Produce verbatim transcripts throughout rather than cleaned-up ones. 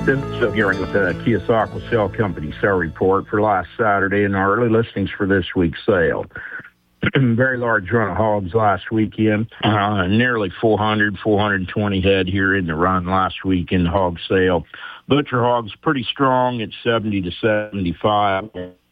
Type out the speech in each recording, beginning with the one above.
This is hearing with the Keosauqua Sale Company sale report for last Saturday and our early listings for this week's sale. Very large run of hogs last weekend. Uh, nearly four hundred, four hundred twenty head here in the run last week in the hog sale. Butcher hogs pretty strong at seventy to seventy-five.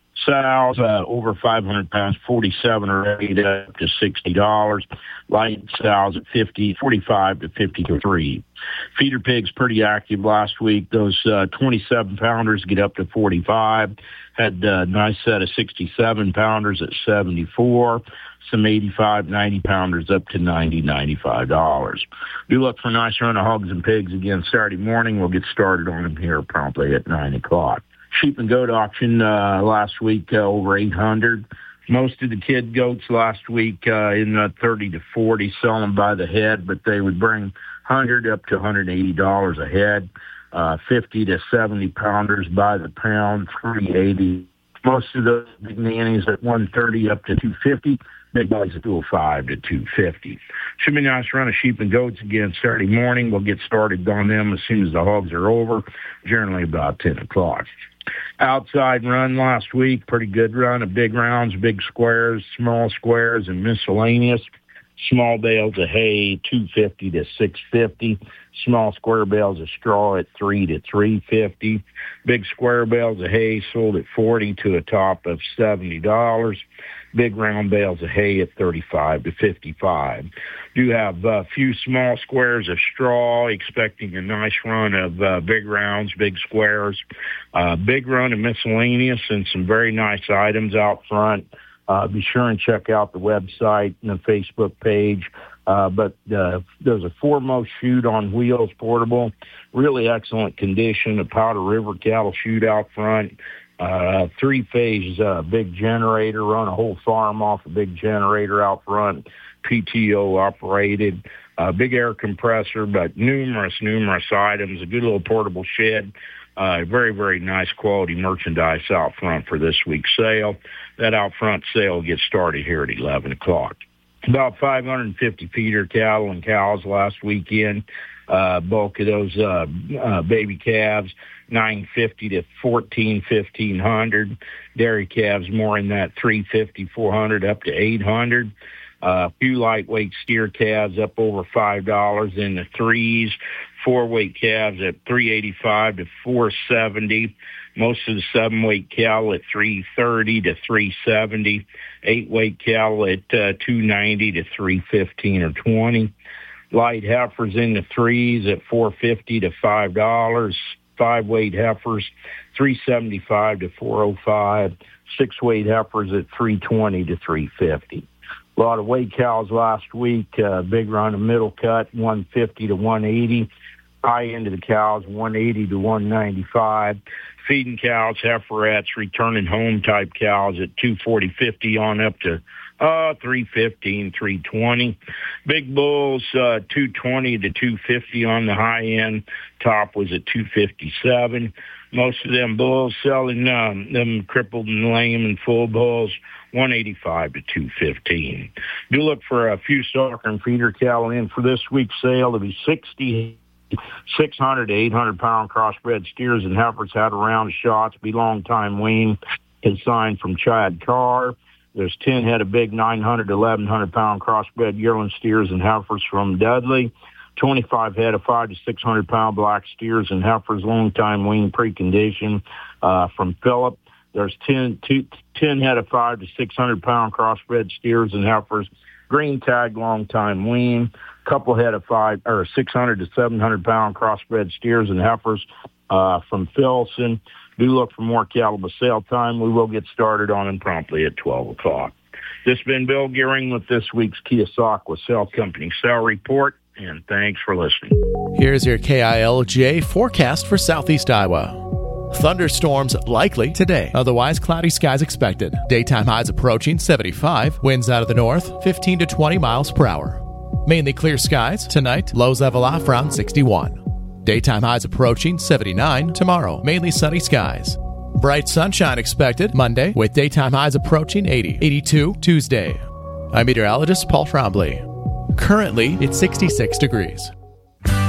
Sows uh, over five hundred pounds, forty-seven or eight up to sixty dollars. Light sows at fifty, forty-five to fifty-three. Feeder pigs pretty active last week. Those uh, twenty-seven pounders get up to forty-five. Had a nice set of sixty-seven pounders at seventy-four. Some eighty-five, ninety pounders up to ninety, ninety-five dollars. Do look for a nice run of hogs and pigs again Saturday morning. We'll get started on them here promptly at nine o'clock. Sheep and goat auction uh, last week, uh, over eight hundred. Most of the kid goats last week uh, in the thirty to forty, selling by the head, but they would bring one hundred up to one hundred eighty dollars a head. Uh, fifty to seventy pounders by the pound, three eighty. Most of those big nannies at one thirty up to two fifty. Big boys at two oh five to two fifty. Should be a nice run of sheep and goats again Saturday morning. We'll get started on them as soon as the hogs are over, generally about ten o'clock. Outside run last week, pretty good run of big rounds, big squares, small squares, and miscellaneous. Small bales of hay, two fifty to six fifty. Small square bales of straw at three to three fifty. Big square bales of hay sold at forty to a top of seventy dollars. Big round bales of hay at thirty-five to fifty-five. Do have a few small squares of straw, expecting a nice run of uh, big rounds, big squares. Uh, big run of miscellaneous and some very nice items out front. Uh, be sure and check out the website and the Facebook page. Uh, but uh, there's a foremost chute on wheels, portable, really excellent condition. A Powder River cattle chute out front. Uh, three-phase uh, big generator, run a whole farm off a big generator out front, P T O operated. Uh, big air compressor, but numerous, numerous items. A good little portable shed. Uh, very, very nice quality merchandise out front for this week's sale. That out front sale gets started here at eleven o'clock. About five hundred fifty feeder cattle and cows last weekend. Uh, bulk of those uh, uh, baby calves, nine fifty to fourteen, fifteen hundred. Dairy calves more in that three fifty, four hundred up to eight hundred. A uh, few lightweight steer calves up over five dollars in the threes. Four weight calves at three eighty-five to four seventy. Most of the seven weight cattle at three thirty to three seventy. Eight weight cattle at uh, two ninety to three fifteen or twenty. Light heifers in the threes at four fifty to five dollars. Five weight heifers three seventy-five to four oh five. Six weight heifers at three twenty to three fifty. A lot of weight cows last week. Uh, big run of middle cut, one fifty to one eighty. High end of the cows, one eighty to one ninety-five. Feeding cows, heiferettes, returning home type cows at two forty, fifty on up to uh, three fifteen, three twenty. Big bulls, uh, two twenty to two fifty on the high end. Top was at two fifty-seven. Most of them bulls selling um, them crippled and lame and full bulls, one eighty-five to two fifteen. Do look for a few stocker and feeder cattle in for this week's sale. It'll be sixty, six hundred to eight hundred pound crossbred steers and heifers had a round of shots. Be long time wean. Consigned from Chad Carr. There's ten head of big nine hundred to eleven hundred pound crossbred yearling steers and heifers from Dudley. twenty-five head of five to six hundred pound black steers and heifers, long time wean precondition uh, from Phillip. There's ten, two, ten head of five to six hundred pound crossbred steers and heifers, green tag, long time wean. Couple head of five or six hundred to seven hundred pound crossbred steers and heifers uh, from Filson. Do look for more cattle by sale time. We will get started on them promptly at twelve o'clock. This has been Bill Gearing with this week's Keosauqua Sale Company Sale Report, and thanks for listening. Here's your K I L J forecast for Southeast Iowa. Thunderstorms likely today. Otherwise, cloudy skies expected. Daytime highs approaching seventy-five. Winds out of the north, fifteen to twenty miles per hour. Mainly clear skies. Tonight, lows level off around sixty-one. Daytime highs approaching seventy-nine. Tomorrow, mainly sunny skies. Bright sunshine expected Monday, with daytime highs approaching eighty. eighty-two Tuesday. I'm meteorologist Paul Trombley. Currently, it's sixty-six degrees.